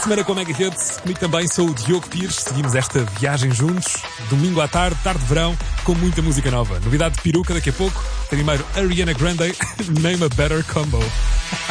semana com a Mega Hits. Comigo também sou o Diogo Pires. Seguimos esta viagem juntos. Domingo à tarde, tarde de verão, com muita música nova. Novidade de peruca daqui a pouco. Primeiro, Ariana Grande, Name a Better Combo.